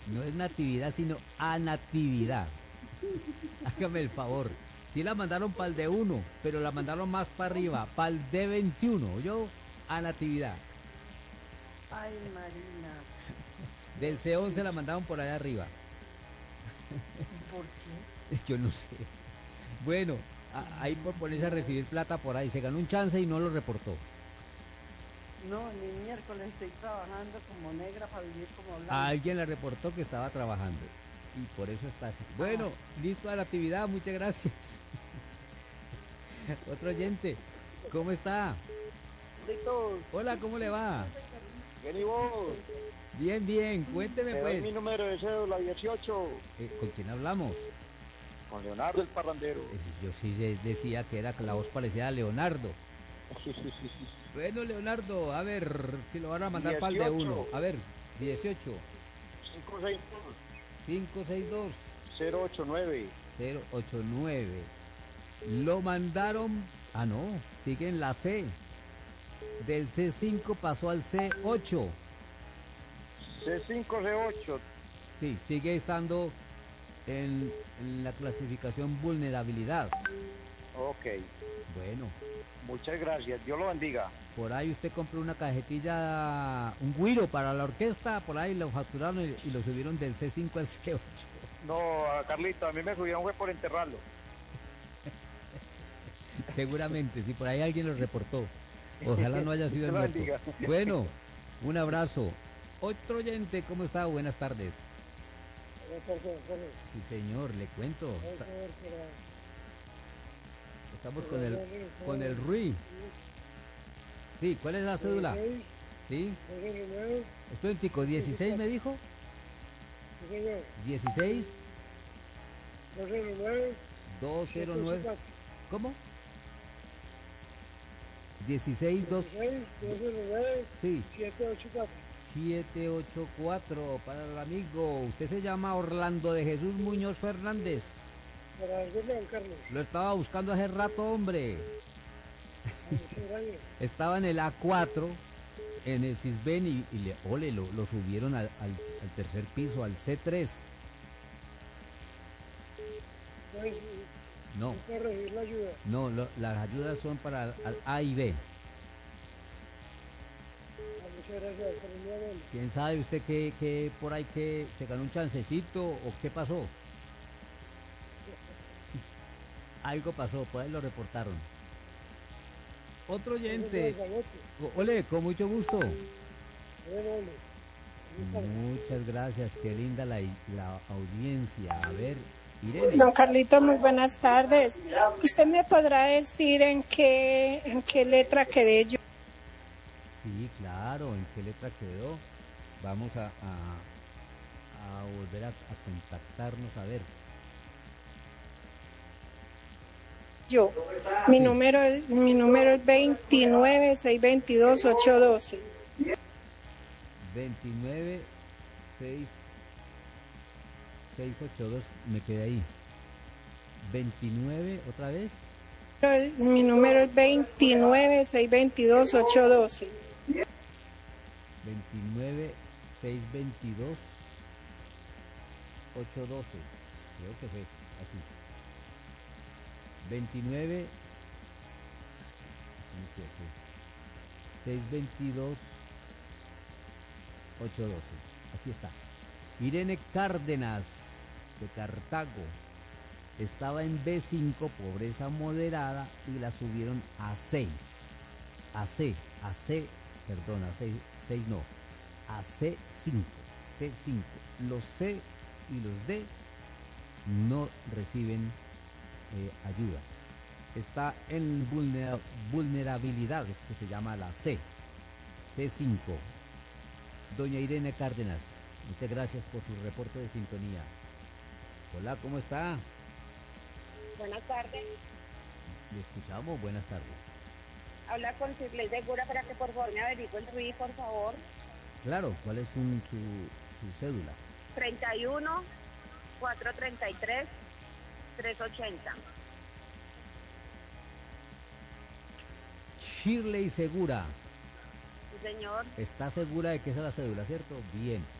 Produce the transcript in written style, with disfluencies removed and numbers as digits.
No es natividad, sino anatividad. Hágame el favor. Sí la mandaron para el D1, pero la mandaron más para arriba, para el D21. Yo, anatividad. Ay, Marina. Del C11 la mandaron por allá arriba. ¿Por qué? Yo no sé. Bueno, ahí por ponerse a recibir plata por ahí. Se ganó un chance y no lo reportó. No, ni miércoles estoy trabajando como negra para vivir como blanca. Alguien le reportó que estaba trabajando. Y por eso está así. Bueno, listo a la actividad, muchas gracias. Otro oyente, ¿cómo está? Listo. Hola, ¿cómo le va? Bien, ¿y vos? Bien, bien, cuénteme Te pues. doy mi número de cédula 18. ¿Con quién hablamos? Con Leonardo el parrandero. Yo sí decía que era que la voz parecía a Leonardo. Sí. Bueno, Leonardo, a ver si lo van a mandar para el de 1. A ver, 18. 562 089. 089. Lo mandaron. Ah, no, sigue en la C. Del C5 pasó al C8. C5, C8. Sí, sigue estando en la clasificación vulnerabilidad. Ok. Bueno. Muchas gracias. Dios lo bendiga. Por ahí usted compró una cajetilla, un güiro para la orquesta, por ahí lo facturaron y lo subieron del C5 al C8. No, Carlito, a mí me subieron fue por enterrarlo. Seguramente, si por ahí alguien lo reportó. Ojalá no haya sido el muerto. Bueno, un abrazo. Otro oyente, ¿cómo está? Buenas tardes. Sí, señor, le cuento. Estamos con el Rui. Sí, ¿cuál es la cédula? Sí. Espérate, 16 me dijo. 16 209. ¿Cómo? 16 2 sí. 784 para el amigo. Usted se llama Orlando de Jesús Muñoz Fernández. Lo estaba buscando hace rato, hombre. Estaba en el A4, en el Cisben y lo subieron al tercer piso, al C3. No. No, las ayudas son para al A y B. ¿Quién sabe usted que por ahí que se ganó un chancecito o qué pasó? Algo pasó, por ahí lo reportaron. Otro oyente. Ole, con mucho gusto. Muchas gracias, qué linda la audiencia. A ver, Irene. Don Carlito, muy buenas tardes. ¿Usted me podrá decir en qué letra quedé yo? Sí, claro, ¿en qué letra quedó? Vamos a volver a contactarnos, a ver. Mi número es 29-622-812. 29-682, me quedé ahí. 29, otra vez. Mi número es 29-622-812. 29-622-812. Creo que fue así. 29 622 812. Aquí está. Irene Cárdenas de Cartago estaba en B5, pobreza moderada, y la subieron a 6. A C, perdón, a 6 no. A C5. Los C y los D no reciben ayudas. Está en vulnerabilidades, que se llama la C5. Doña Irene Cárdenas, muchas gracias por su reporte de sintonía. Hola, ¿cómo está? Buenas tardes. Le escuchamos, buenas tardes. Habla con Cirley Segura para que por favor me averigüe el RUI, por favor. Claro, ¿cuál es su cédula? 31 433 380. Shirley Segura. Sí, señor. ¿Está segura de que esa es la cédula, cierto? Bien.